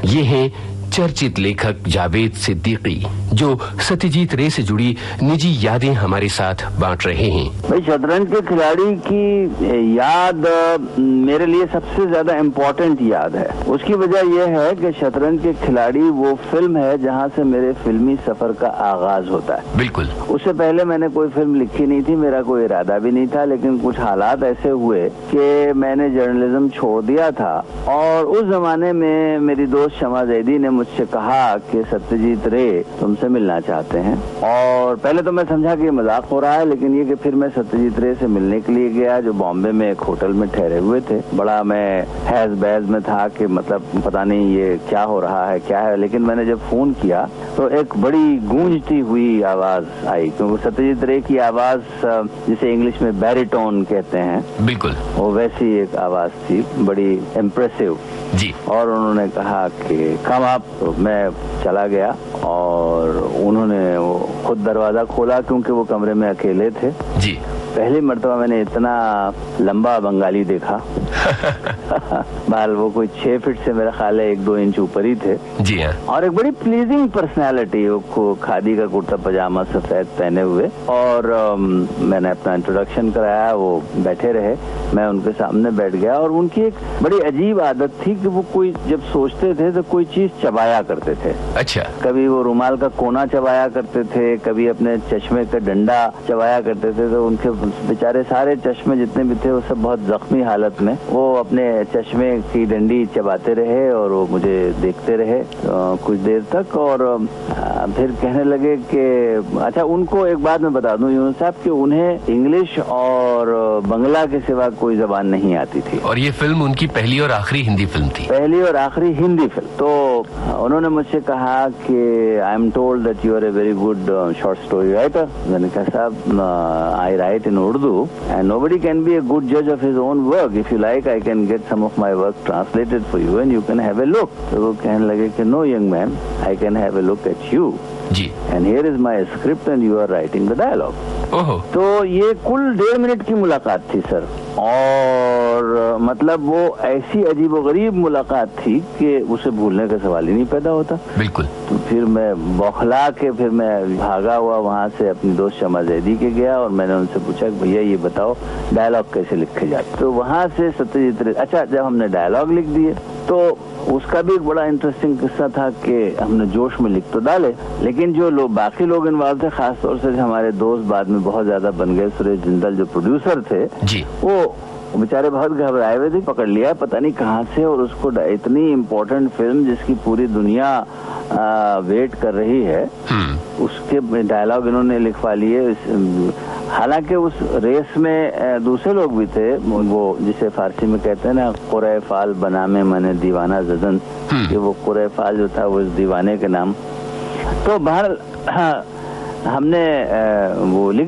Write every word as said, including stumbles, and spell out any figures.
ये हैं चर्चित लेखक जावेद सिद्दीकी, जो सत्यजीत रे से जुड़ी निजी यादें हमारे साथ बांट रहे हैं। भाई, शतरंज के खिलाड़ी की याद मेरे लिए सबसे ज्यादा इम्पोर्टेंट याद है। उसकी वजह यह है कि शतरंज के खिलाड़ी वो फिल्म है जहां से मेरे फिल्मी सफर का आगाज होता है। बिल्कुल। उससे पहले मैंने कोई फिल्म लिखी नहीं थी, मेरा कोई इरादा भी नहीं था, लेकिन कुछ हालात ऐसे हुए कि मैंने जर्नलिज्म छोड़ दिया था। और उस जमाने में मेरी दोस्त शमा जैदी ने मुझसे कहा कि सत्यजीत रे तुमसे मिलना चाहते हैं। और पहले तो मैं समझा कि मजाक हो रहा है, लेकिन ये कि फिर मैं सत्यजीत रे से मिलने के लिए गया, जो बॉम्बे में एक होटल में ठहरे हुए थे। बड़ा मैं हैज बैज में था कि मतलब पता नहीं ये क्या हो रहा है क्या है। लेकिन मैंने जब फोन किया तो एक बड़ी गूंजती हुई आवाज आई, क्योंकि सत्यजीत रे की आवाज जिसे इंग्लिश में बैरिटोन कहते हैं, बिल्कुल वो वैसी एक आवाज थी, बड़ी इम्प्रेसिव जी। और उन्होंने कहा कि कम आप, तो मैं चला गया और उन्होंने वो खुद दरवाजा खोला, क्योंकि वो कमरे में अकेले थे जी। पहली मर्तबा मैंने इतना लंबा बंगाली देखा। बाल वो कोई छह फीट से मेरा ख्याल है एक दो इंच ऊपर ही थे जी हाँ। और एक बड़ी प्लीजिंग पर्सनैलिटी, वो खादी का कुर्ता पजामा सफेद पहने हुए। और um, मैंने अपना इंट्रोडक्शन कराया, वो बैठे रहे, मैं उनके सामने बैठ गया। और उनकी एक बड़ी अजीब आदत थी कि वो कोई जब सोचते थे तो कोई चीज चबाया करते थे। अच्छा। कभी वो रुमाल का कोना चबाया करते थे, कभी अपने चश्मे का डंडा चबाया करते थे। तो उनके बेचारे सारे चश्मे जितने भी थे वो सब बहुत जख्मी हालत में, वो अपने चश्मे की डंडी चबाते रहे और वो मुझे देखते रहे आ, कुछ देर तक। और आ, फिर कहने लगे कि अच्छा, उनको एक बात मैं बता दूं यूनुस साहब कि उन्हें इंग्लिश और बंगला के सिवा कोई जबान नहीं आती थी। और ये फिल्म उनकी पहली और आखिरी हिंदी फिल्म थी। पहली और आखिरी हिंदी फिल्म। तो उन्होंने मुझसे कहा कि I am told that you R a very good short story writer. मैंने कहा साहब, आई right in Urdu and nobody can be a good judge of his own work. If you like, I can get some of my work translated for you and you can have a look. तो वो कहने लगे कि no young man, I can have a look at you. Ji. And here is my script and you are writing the dialogue. ओहो। तो ये कुल डेढ़ मिनट की मुलाकात थी सर। और मतलब वो ऐसी अजीबोगरीब मुलाकात थी कि उसे भूलने का सवाल ही नहीं पैदा होता। बिल्कुल। तो फिर मैं बौखला के फिर मैं भागा हुआ वहाँ से अपनी दोस्त शमा जैदी के गया और मैंने उनसे पूछा कि भैया ये बताओ डायलॉग कैसे लिखे जाते। तो वहाँ से सत्यजीत रे, अच्छा जब हमने डायलॉग लिख दिए तो उसका भी एक बड़ा इंटरेस्टिंग किस्सा था कि हमने जोश में लिख तो डाले, लेकिन जो लोग बाकी लोग इन्वॉल्व थे, खासतौर से हमारे दोस्त बाद में बहुत ज्यादा बन गए, सुरेश जिंदल जो प्रोड्यूसर थे जी, वो बेचारे बहुत घबराए हुए थे। पकड़ लिया पता नहीं कहाँ से, और उसको इतनी इम्पोर्टेंट फिल्म जिसकी पूरी दुनिया आ, वेट कर रही है, उसके डायलॉग इन्होंने लिखवा लिए। हालांकि उस रेस में दूसरे लोग भी थे, वो जिसे फारसी में कहते हैं ना कुरै फाल बना में मने दीवाना जदन, कि वो कुरै फाल जो था वो इस दीवाने के नाम। तो बहरहाल हमने वो लिख